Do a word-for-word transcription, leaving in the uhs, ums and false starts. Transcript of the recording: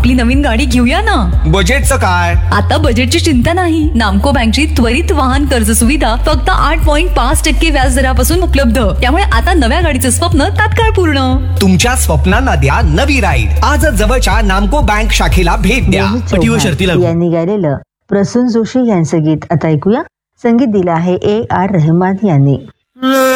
आपली नवीन गाडी घेऊया ना. बजेटचं काय? आता बजेटची चिंता नाही. नामको बँकची त्वरित वाहन कर्ज सुविधा फक्त आठ पॉईंट पाच टक्के व्याज दरापासून उपलब्ध. त्यामुळे आता नव्या गाडीचं स्वप्न तात्काळ पूर्ण. तुमच्या स्वप्नांना द्या नवी राईड. आजच जवळच्या नामको बँक शाखेला भेट द्या. अटी व शर्ती लागू. यांनी गायलेलं प्रसून जोशी यांचं गीत आता ऐकूया. संगीत दिलं आहे ए आर रहमान यांनी.